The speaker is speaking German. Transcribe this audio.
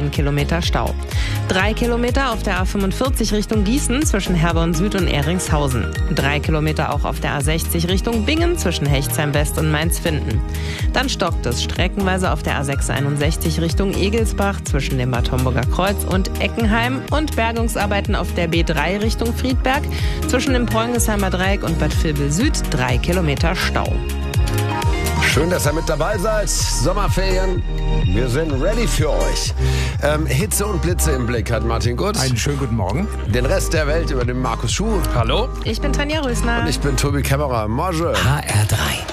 1 Kilometer Stau. 3 Kilometer auf der A45 Richtung Gießen zwischen Herborn Süd und Ehringshausen. 3 Kilometer auch auf der A60 Richtung Bingen zwischen Hechtsheim West und Mainz-Finden. Dann stockt es streckenweise auf der A661 Richtung Egelsbach zwischen dem Bad Homburger Kreuz und Eckenheim und Bergungsarbeiten auf der B3 Richtung Friedberg zwischen dem Preungesheimer Dreieck und Bad Vilbel Süd 3 Kilometer Stau. Schön, dass ihr mit dabei seid. Sommerferien, wir sind ready für euch. Hitze und Blitze im Blick hat Martin Gutz. Einen schönen guten Morgen. Den Rest der Welt über den Markus Schuh. Hallo. Ich bin Tanja Rösner. Und ich bin Tobi Kämmerer. Morgen. HR3.